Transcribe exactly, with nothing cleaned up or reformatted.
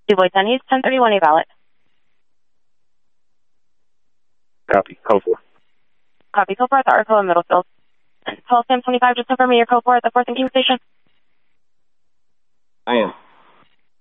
DuBois ten East, ten thirty-one A ballot. Copy. Code four. Copy. Code four at the Arco in Middlefield. Call Sam twenty-five, just confirm me your code four at the fourth and King Station. I am.